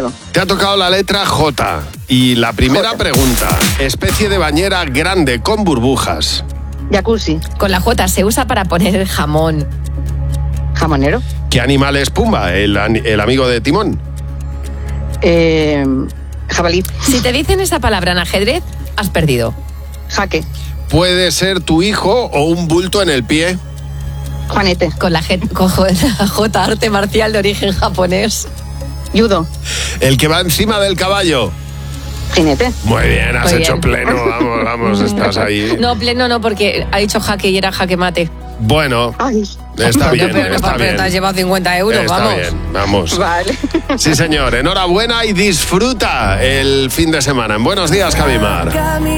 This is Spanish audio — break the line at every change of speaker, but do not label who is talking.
judo.
Te ha tocado la letra J. Y la primera pregunta, especie de bañera grande con burbujas.
Jacuzzi.
Con la J se usa para poner jamón.
Jamonero.
¿Qué animal es Pumba, el amigo de Timón?
Jabalí.
Si te dicen esa palabra en ajedrez, has perdido.
Jaque.
¿Puede ser tu hijo o un bulto en el pie?
Juanete.
Con la J, arte marcial de origen japonés.
Judo.
¿El que va encima del caballo?
Jinete.
Muy bien, has
Muy
hecho
bien.
pleno, vamos, estás ahí.
No, pleno no, porque ha dicho jaque y era jaque mate.
Bueno,
Ay.
está bien,
Pero
está
te has
bien.
llevado 50 euros,
Está
vamos.
bien, vamos.
Vale.
Sí, señor, enhorabuena y disfruta el fin de semana. En Buenos Días, Cabimar.